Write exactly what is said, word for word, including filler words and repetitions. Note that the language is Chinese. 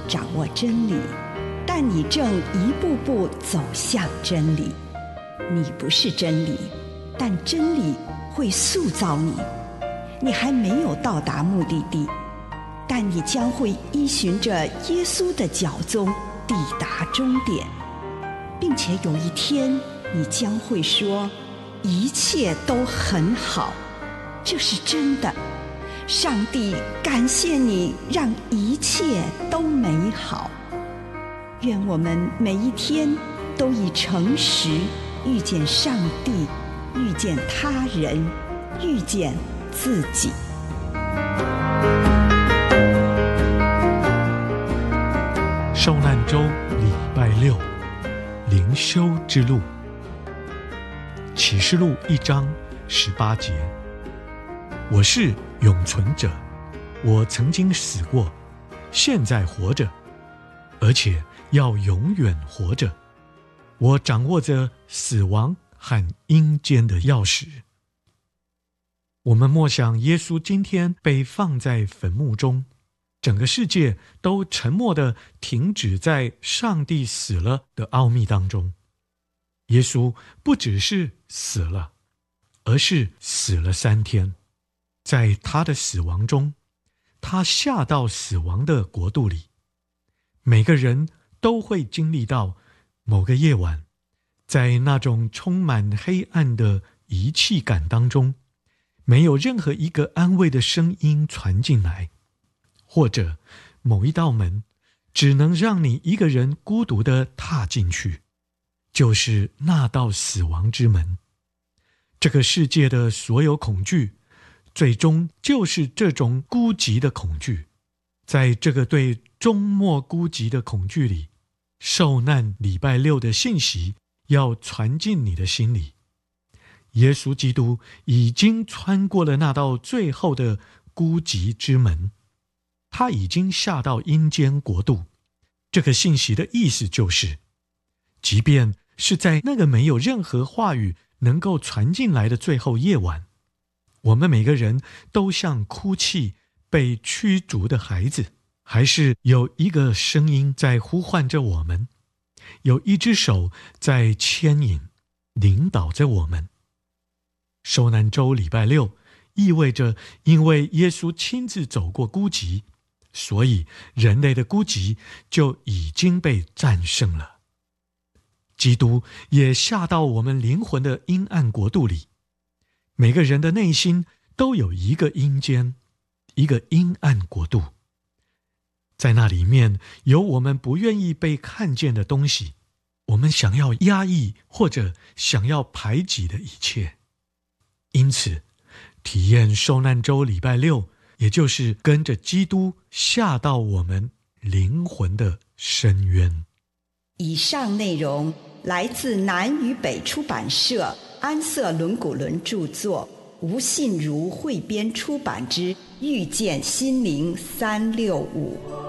掌握真理，但你正一步步走向真理。你不是真理，但真理会塑造你。你还没有到达目的地，但你将会依循着耶稣的脚踪抵达终点，并且有一天你将会说，一切都很好。这是真的。上帝感谢你，让一切都美好。愿我们每一天都以诚实遇见上帝，遇见他人，遇见自己。 受难周礼拜六，灵修之路。启示录一章十八节，我是永存者，我曾经死过，现在活着，而且要永远活着。我掌握着死亡和阴间的钥匙。我们默想耶稣今天被放在坟墓中，整个世界都沉默地停止在上帝死了的奥秘当中。耶稣不只是死了，而是死了三天。在他的死亡中，他下到死亡的国度里。每个人都会经历到某个夜晚，在那种充满黑暗的遗弃感当中，没有任何一个安慰的声音传进来，或者某一道门只能让你一个人孤独地踏进去，就是那道死亡之门。这个世界的所有恐惧，最终就是这种孤寂的恐惧。在这个对终末孤寂的恐惧里，受难礼拜六的信息要传进你的心里。耶稣基督已经穿过了那道最后的孤寂之门，他已经下到阴间国度。这个信息的意思就是，即便是在那个没有任何话语能够传进来的最后夜晚，我们每个人都像哭泣被驱逐的孩子，还是有一个声音在呼唤着我们，有一只手在牵引领导着我们。受难周礼拜六意味着，因为耶稣亲自走过孤寂，所以人类的孤寂就已经被战胜了。基督也下到我们灵魂的阴暗国度里。每个人的内心都有一个阴间，一个阴暗国度。在那里面有我们不愿意被看见的东西，我们想要压抑或者想要排挤的一切。因此，体验受难周礼拜六，也就是跟着基督下到我们灵魂的深渊。 以上内容来自南与北出版社安瑟伦古伦著作，吴信如汇编出版之《遇见心灵三六五》。